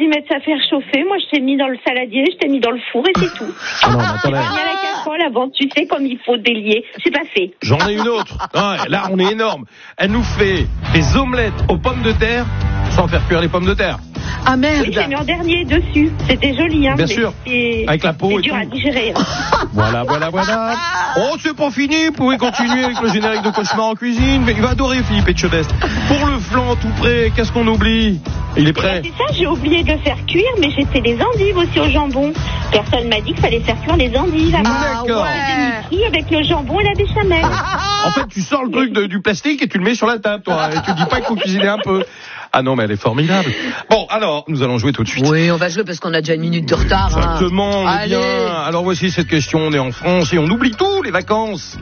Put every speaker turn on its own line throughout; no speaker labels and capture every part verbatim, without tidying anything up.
dit mettre ça à faire chauffer. Moi, je t'ai mis dans le saladier, je t'ai mis dans le four et c'est tout.
Non, mais attendez.
J'ai mis à la casserole avant, tu sais, comme il faut délier. C'est pas fait.
J'en ai une autre. Ah, là, on est énorme. Elle nous fait des omelettes aux pommes de terre sans faire cuire les pommes de terre.
Ah merde.
Oui, j'ai mis en dernier dessus. C'était joli, hein.
Bien
mais
sûr.
c'est-
Avec la peau
C'est
et
dur
tout.
à digérer. hein.
Voilà, voilà, voilà. Oh, c'est pas fini. Vous pouvez continuer avec le générique de Cauchemar en cuisine. Mais il va adorer Philippe Etchebest. Pour le flan tout prêt, qu'est-ce qu'on oublie? Il est prêt.
C'est ça, j'ai oublié de faire cuire, mais j'ai fait des endives aussi au jambon. Personne m'a dit qu'il fallait faire cuire les endives avant.
D'accord.
J'ai mis avec le jambon et la béchamel.
En fait, tu sors le truc de- du plastique et tu le mets sur la table, toi. Et tu dis pas qu'il faut cuisiner un peu. Ah non, mais elle est formidable. Bon, alors, nous allons jouer tout de suite.
Oui, on va jouer parce qu'on a déjà une minute de retard. hein.
Exactement, on est
Allez.
bien. Alors voici cette question, on est en France et on oublie tout, les vacances.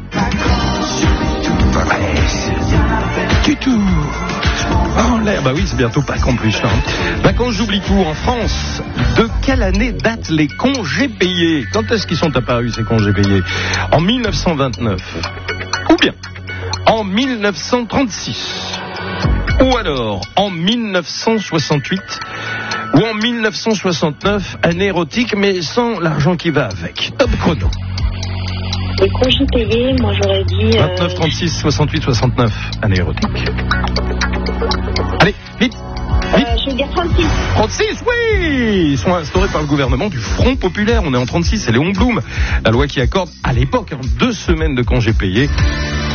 Du tout. Oh, l'air, bah oui, c'est bientôt Pâques en plus. Hein. Vacances, j'oublie tout. En France, de quelle année datent les congés payés? Quand est-ce qu'ils sont apparus, ces congés payés? En mille neuf cent vingt-neuf. Ou bien en mille neuf cent trente-six. Ou alors en mille neuf cent soixante-huit. Ou en mille neuf cent soixante-neuf, année érotique, mais sans l'argent qui va avec. Top chrono.
Les congés payés, moi j'aurais dit. euh,
vingt-neuf, trente-six, soixante-huit, soixante-neuf, année érotique. Allez, vite, vite.
euh, je vais dire trente-six.
trente-six, oui. Ils sont instaurés par le gouvernement du Front Populaire. On est en trente-six, c'est Léon Blum. La loi qui accorde, à l'époque, hein, deux semaines de congés payés